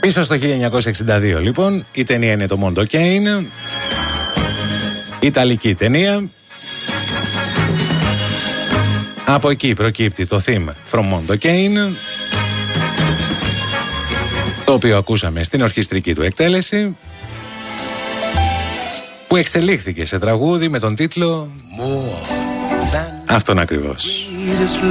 Πίσω στο 1962 λοιπόν, η ταινία είναι το Mondokaine, ιταλική ταινία. Από εκεί προκύπτει το theme From Mondokaine, το οποίο ακούσαμε στην ορχιστρική του εκτέλεση, που εξελίχθηκε σε τραγούδι με τον τίτλο αυτόν ακριβώς.